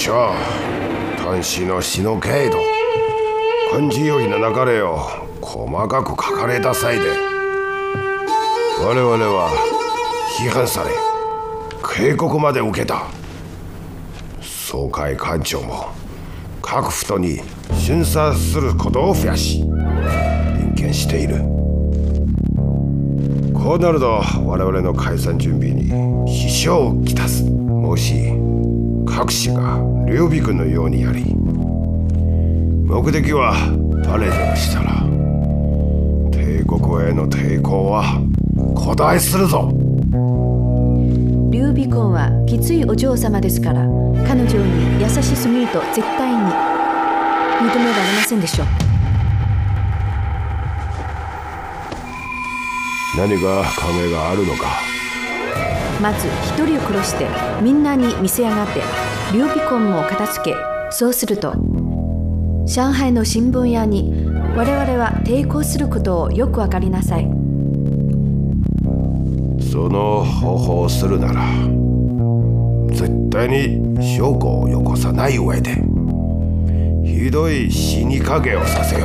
しょう。端子の詩の経度、漢字よりの流れを細かく書かれた際で、我々は批判され警告まで受けた。総会官庁も各府とに巡査することを増やし臨検している。こうなると我々の解散準備に支障をきたす。もし各氏が劉備軍のようにやり、目的はパレードをしたら帝国への抵抗は誇大するぞ。 劉備公はきついお嬢様ですから、彼女に優しすぎると絶対に認められませんでしょう。 何か考えがあるのか。 まず一人を殺してみんなに見せ上がって劉備公も片付け、そうすると上海の新聞屋に我々は抵抗することをよくわかりなさい。 その方法をするなら絶対に証拠をよこさない上でひどい死に影をさせよ